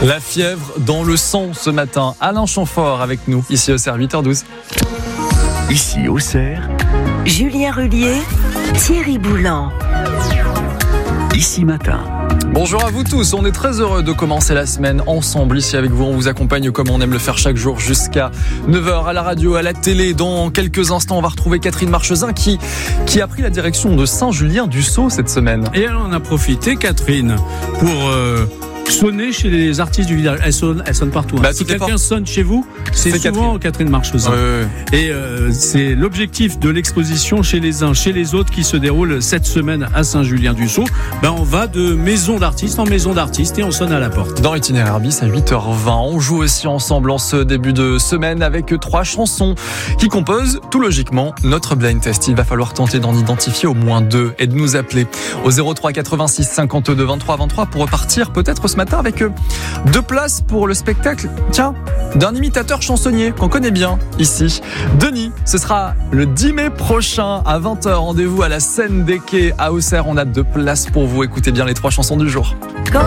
La fièvre dans le sang ce matin. Alain Chamfort avec nous, ici au CER, 8h12. Ici au CER, Julien Rullier, Thierry Boulan. Ici matin. Bonjour à vous tous, on est très heureux de commencer la semaine ensemble ici avec vous. On vous accompagne comme on aime le faire chaque jour jusqu'à 9h à la radio, à la télé. Dans quelques instants, on va retrouver Catherine Marchesin qui a pris la direction de Saint-Julien-du-Sault cette semaine. Et elle en a profité, Catherine, pour sonner chez les artistes du village. Elle sonne partout. Si quelqu'un sonne chez vous, c'est souvent Catherine Marchesin. Et c'est l'objectif de l'exposition chez les uns, chez les autres qui se déroule cette semaine à Saint-Julien-du-Sault. On va de maison d'artiste en maison d'artiste et on sonne à la porte. Dans Itinéraire bis à 8h20, on joue aussi ensemble en ce début de semaine avec 3 chansons qui composent tout logiquement notre blind test. Il va falloir tenter d'en identifier au moins 2 et de nous appeler au 03 86 52 23 23 pour repartir peut-être ce matin avec 2 places pour le spectacle, d'un imitateur chansonnier qu'on connaît bien ici. Denis, ce sera le 10 mai prochain à 20h. Rendez-vous à la scène des Quais à Auxerre. On a 2 places pour vous. Écoutez bien les 3 chansons du jour.